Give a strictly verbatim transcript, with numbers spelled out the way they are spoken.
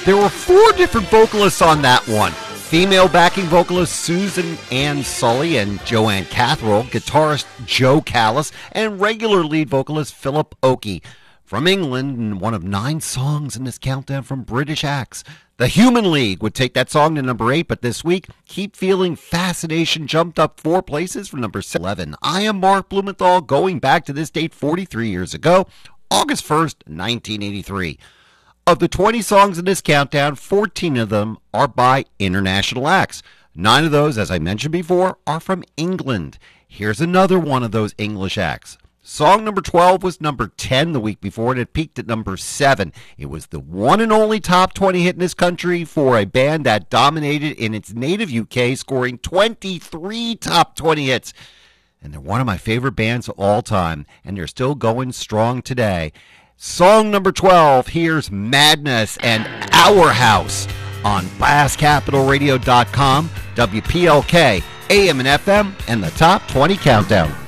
There were four different vocalists on that one. Female backing vocalist Susan Ann Sully and Joanne Catherall, guitarist Joe Callis, and regular lead vocalist Philip Oakey. From England, and one of nine songs in this countdown from British acts. The Human League would take that song to number eight, but this week, Keep Feeling Fascination jumped up four places from number eleven. I Am Mark Blumenthal, going back to this date forty-three years ago, August first, nineteen eighty-three. Of the twenty songs in this countdown, fourteen of them are by international acts. Nine of those, as I mentioned before, are from England. Here's another one of those English acts. Song number twelve was number ten the week before, and it peaked at number seven. It was the one and only top twenty hit in this country for a band that dominated in its native U K, scoring twenty-three top twenty hits. And they're one of my favorite bands of all time, and they're still going strong today. Song number twelve, here's Madness and Our House on Blast Capital Radio dot com, W P L K, A M and F M, and the Top twenty Countdown.